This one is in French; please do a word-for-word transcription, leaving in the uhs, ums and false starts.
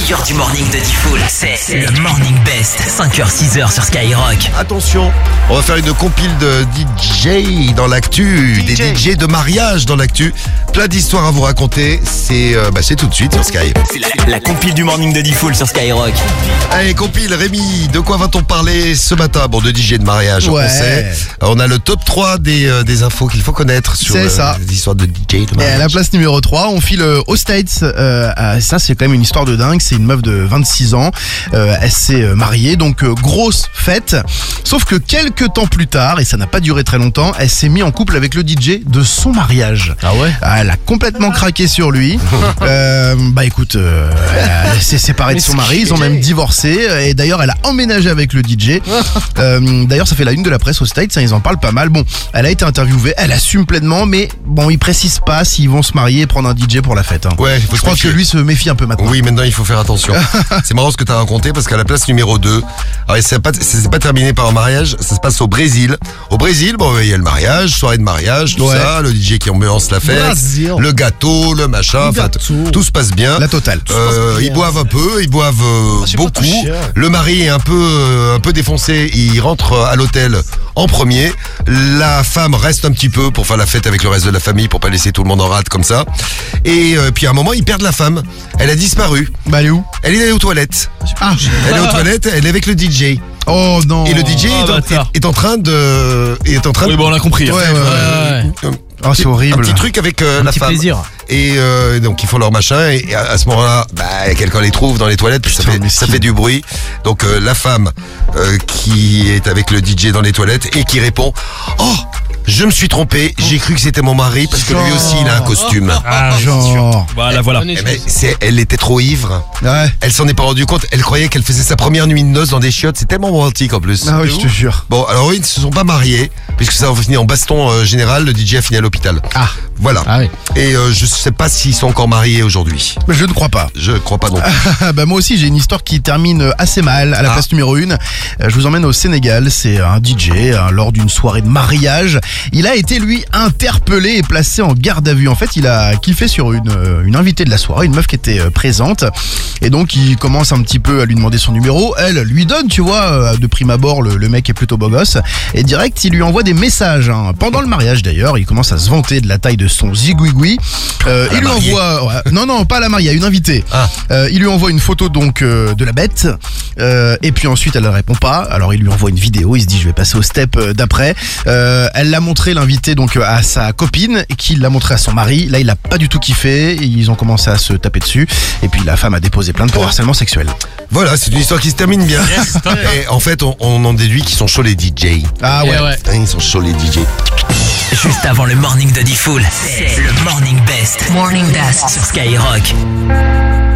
meilleur du morning de Diffoul, c'est le Morning Best, cinq heures six heures sur Skyrock. Attention, on va faire une compile de D J dans l'actu, des D J de mariage dans l'actu. Plein d'histoires à vous raconter, c'est euh, bah, c'est tout de suite sur Sky. C'est la, la compile du morning de Diffoul sur Skyrock. Allez, compile, Rémi, de quoi va-t-on parler ce matin? Bon, de D J de mariage, Ouais. on sait. On a le top trois des, euh, des infos qu'il faut connaître sur C'est euh, ça. les histoires de D J de Et mariage. à la place numéro trois, on file euh, aux States. Euh, à- ça, c'est quand même une histoire de dingue. C'est une meuf de vingt-six ans. Euh, elle s'est euh, mariée, donc euh, grosse fête. Sauf que quelques temps plus tard, et ça n'a pas duré très longtemps, elle s'est mise en couple avec le D J de son mariage. Ah ouais? Elle a complètement craqué sur lui. Euh, bah écoute, euh, elle s'est séparée de son mari. Ils ont même divorcé. Et d'ailleurs, elle a emménagé avec le D J. Euh, d'ailleurs, ça fait la une de la presse aux States. Ça, ils en parlent pas mal. Bon, elle a été interviewée. Elle assume pleinement, mais bon, ils précisent pas s'ils vont se marier et prendre un D J pour la fête. Hein. Ouais, il faut Je se crois méfier. que lui se méfie un peu maintenant. Oui, maintenant il faut faire attention. C'est marrant ce que tu as raconté parce qu'à la place numéro deux, alors c'est pas, c'est pas terminé par un mariage, ça se passe au Brésil. Au Brésil, bon, il y a le mariage, soirée de mariage, tout Ouais. ça, le D J qui ambiance la fête, Brésil. le gâteau, le machin, enfin, t- gâteau. tout se passe bien. La totale. Euh, ils boivent un peu, ils boivent euh, c'est pas beaucoup. tout cher. Le mari est un peu, euh, un peu défoncé. Il rentre à l'hôtel en premier. La femme reste un petit peu pour faire la fête avec le reste de la famille, pour pas laisser tout le monde en rate comme ça. Et euh, puis à un moment, ils perdent la femme. Elle a disparu. Bah, elle est où? Elle est allée aux toilettes. Ah. Elle est aux toilettes. Elle est avec le D J. Oh non. Et le D J Oh, est, en, bâtard. est- est en train de, est en train Oui, de bon, on a compris. Ouais, hein. ouais, Ouais, ouais. Oh, c'est horrible. un petit truc avec euh, la Petit femme. plaisir. Et euh, donc ils font leur machin et à, à ce moment-là, bah, quelqu'un les trouve dans les toilettes, puis ça Putain, fait, mesquine. ça fait du bruit. Donc euh, la femme euh, qui est avec le D J dans les toilettes et qui répond « Oh, je me suis trompé, j'ai cru que c'était mon mari parce que lui aussi il a un costume. Ah, Genre. Voilà, voilà. Eh ben, c'est, elle était trop ivre. Ouais. Elle s'en est pas rendue compte. Elle croyait qu'elle faisait sa première nuit de noces dans des chiottes. C'est tellement romantique en plus. Ah oui, je te jure. Bon, alors ils ne se sont pas mariés puisque ça a fini en baston euh, général. Le D J a fini à l'hôpital. Ah. Voilà. Ah oui. Et euh, je sais pas s'ils sont encore mariés aujourd'hui. Mais je ne crois pas. Je crois pas non plus. Ah bah moi aussi j'ai une histoire qui termine assez mal à la Ah. place numéro une. Euh, Je vous emmène au Sénégal, c'est un D J hein, lors d'une soirée de mariage. Il a été lui interpellé et placé en garde à vue. En fait il a kiffé sur une, euh, une invitée de la soirée, une meuf qui était euh, présente. Et donc il commence un petit peu à lui demander son numéro. Elle lui donne, tu vois, euh, de prime abord le, le mec est plutôt beau gosse. Et direct il lui envoie des messages. Hein. Pendant le mariage d'ailleurs, il commence à se vanter de la taille de son zigouigoui. Euh, À la il lui mariée. envoie... ouais, non non pas à la mariée, à une invitée. Ah. Euh, il lui envoie une photo donc euh, de la bête euh, et puis ensuite elle ne répond pas. Alors il lui envoie une vidéo, il se dit je vais passer au step euh, d'après. Euh, elle l'a montré l'invité donc à sa copine qui l'a montré à son mari. Là il a pas du tout kiffé, ils ont commencé à se taper dessus et puis la femme a déposé plainte pour harcèlement sexuel. Voilà, c'est une histoire qui se termine bien. Et en fait, on, on en déduit qu'ils sont chauds les D J. Ah ouais. Eh ouais. Hein, ils sont chauds les D J. Juste avant le morning de Diffoul, c'est le Morning Best. Morning Best sur Skyrock.